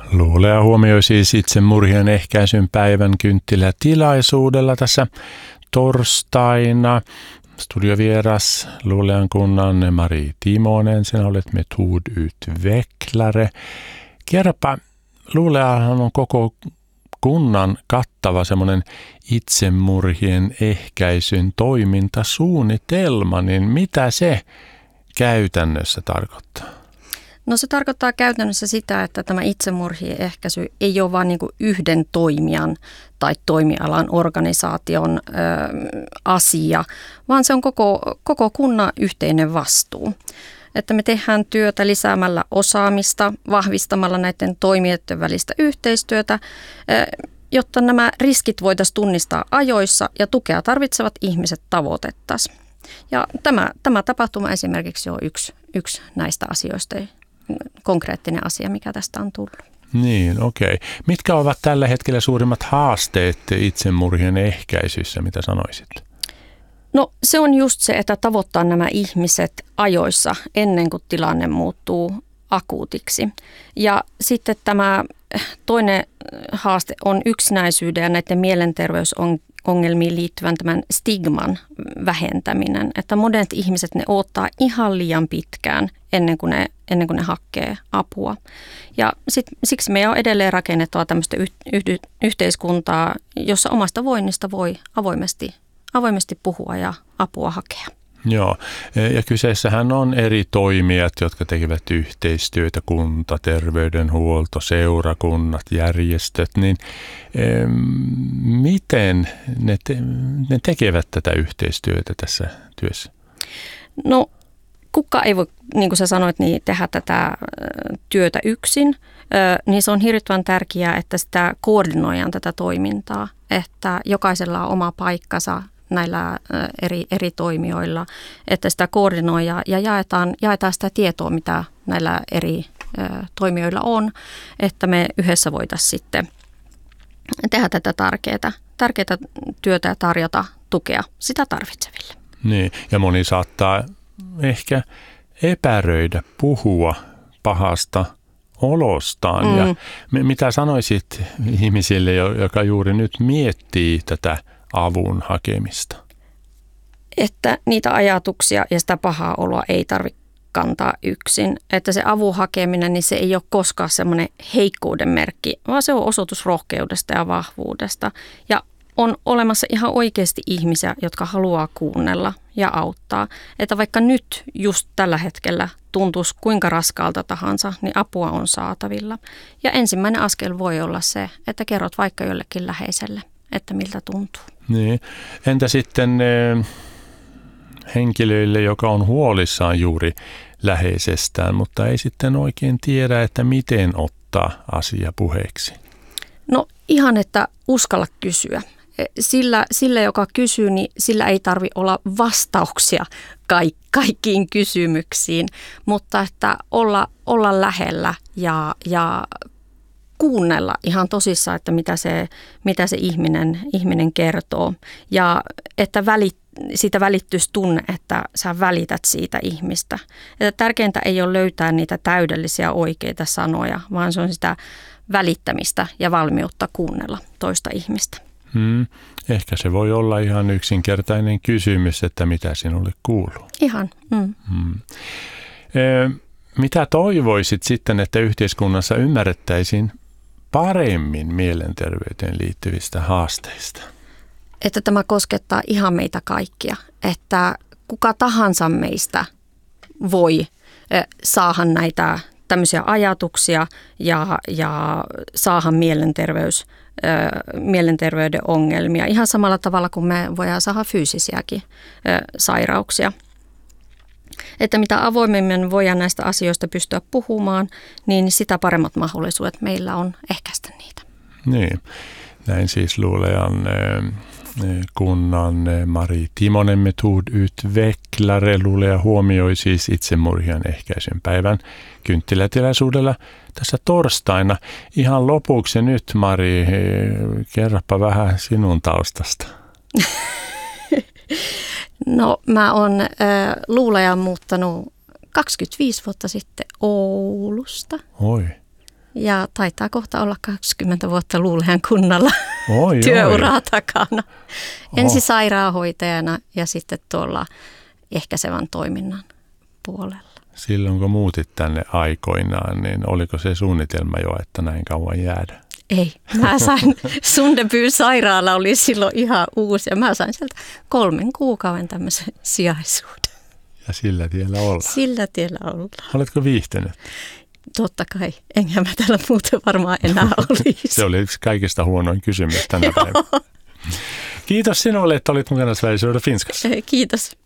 Luulea huomioi siis itsemurhien ehkäisyn päivän kynttilätilaisuudella tässä torstaina. Studiovieras Luulean kunnan Mari Timonen, sinä olet metodutveklare. Kerropa, Luuleahan on koko kunnan kattava semmoinen itsemurhien ehkäisyn toimintasuunnitelma, niin mitä se käytännössä tarkoittaa? No se tarkoittaa käytännössä sitä, että tämä itsemurhien ehkäisy ei ole vain niin kuin yhden toimijan tai toimialan organisaation asia, vaan se on koko kunnan yhteinen vastuu. Että me tehdään työtä lisäämällä osaamista, vahvistamalla näiden toimijoiden välistä yhteistyötä, jotta nämä riskit voitaisiin tunnistaa ajoissa ja tukea tarvitsevat ihmiset tavoitettaisiin. Ja tämä tapahtuma esimerkiksi on yksi näistä asioista, konkreettinen asia, mikä tästä on tullut. Niin, okei. Mitkä ovat tällä hetkellä suurimmat haasteet itsemurhien ehkäisyssä, mitä sanoisit? No se on just se, että tavoittaa nämä ihmiset ajoissa ennen kuin tilanne muuttuu akuutiksi. Ja sitten tämä toinen haaste on yksinäisyyden ja näiden mielenterveysongelmiin liittyvän tämän stigman vähentäminen. Että monet ihmiset ne odottaa ihan liian pitkään ennen kuin ne hakee apua. Ja siksi meidän on edelleen rakennettava tämmöistä yhteiskuntaa, jossa omasta voinnista voi avoimesti puhua ja apua hakea. Joo, ja kyseessähän on eri toimijat, jotka tekevät yhteistyötä, kunta, terveydenhuolto, seurakunnat, järjestöt, niin miten ne tekevät tätä yhteistyötä tässä työssä? No kukaan ei voi, niin kuin sä sanoit, niin tehdä tätä työtä yksin, niin se on hirvittävän tärkeää, että sitä koordinoidaan tätä toimintaa, että jokaisella on oma paikkansa näillä eri toimijoilla, että sitä koordinoidaan ja jaetaan sitä tietoa, mitä näillä eri toimijoilla on, että me yhdessä voitaisiin sitten tehdä tätä tärkeää työtä ja tarjota tukea sitä tarvitseville. Niin, ja moni saattaa ehkä epäröidä puhua pahasta olostaan. Ja mitä sanoisit ihmisille, joka juuri nyt miettii tätä avun hakemista? Että niitä ajatuksia ja sitä pahaa oloa ei tarvitse kantaa yksin. Että se avun hakeminen, niin se ei ole koskaan semmoinen heikkouden merkki, vaan se on osoitus rohkeudesta ja vahvuudesta. Ja on olemassa ihan oikeasti ihmisiä, jotka haluaa kuunnella ja auttaa. Että vaikka nyt just tällä hetkellä tuntuisi kuinka raskaalta tahansa, niin apua on saatavilla. Ja ensimmäinen askel voi olla se, että kerrot vaikka jollekin läheiselle, että miltä tuntuu. Niin. Entä sitten henkilöille, joka on huolissaan juuri läheisestään, mutta ei sitten oikein tiedä, että miten ottaa asia puheeksi? No ihan, että uskalla kysyä. Sillä, joka kysyy, niin sillä ei tarvitse olla vastauksia kaikkiin kysymyksiin, mutta että olla lähellä ja kuunnella ihan tosissaan, että mitä se ihminen kertoo ja että siitä välittyisi tunne, että sä välität siitä ihmistä. Että tärkeintä ei ole löytää niitä täydellisiä oikeita sanoja, vaan se on sitä välittämistä ja valmiutta kuunnella toista ihmistä. Ehkä se voi olla ihan yksinkertainen kysymys, että mitä sinulle kuuluu. Ihan. Mitä toivoisit sitten, että yhteiskunnassa ymmärrettäisiin paremmin mielenterveyteen liittyvistä haasteista? Että tämä koskettaa ihan meitä kaikkia, että kuka tahansa meistä voi saada näitä tämmöisiä ajatuksia ja saada mielenterveyden ongelmia ihan samalla tavalla kuin me voidaan saada fyysisiäkin sairauksia. Että mitä avoimemmin voidaan näistä asioista pystyä puhumaan, niin sitä paremmat mahdollisuudet meillä on ehkäistä niitä. Niin, näin siis Luulean kunnan Mari Timonen metodutveklare. Luulea huomioi siis itsemurhien ehkäisyn päivän kynttilätilaisuudella tässä torstaina. Ihan lopuksi nyt, Mari, kerropa vähän sinun taustasta. No mä oon Luuleaan muuttanut 25 vuotta sitten Oulusta. Oi. Ja taitaa kohta olla 20 vuotta Luuleän kunnalla Oi, työuraa takana. Ensin sairaanhoitajana ja sitten tuolla ehkäisevän toiminnan puolella. Silloin kun muutit tänne aikoinaan, niin oliko se suunnitelma jo, että näin kauan jäädä? Ei, mä sain, Sunderbyn sairaala oli silloin ihan uusi ja mä sain sieltä 3 kuukauden tämmöisen sijaisuuden. Ja sillä tiellä ollaan. Sillä tiellä ollaan. Oletko viihtynyt? Totta kai, enhän mä täällä muuten varmaan enää olisi. Se oli yksi kaikista huonoin kysymys tänä päivänä. Kiitos sinulle, että olit mukana Sveriges Radio Finskassa. Kiitos.